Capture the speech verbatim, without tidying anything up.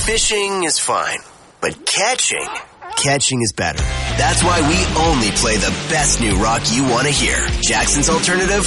Fishing is fine, but catching, catching is better. That's why we only play the best new rock you want to hear. Jackson's Alternative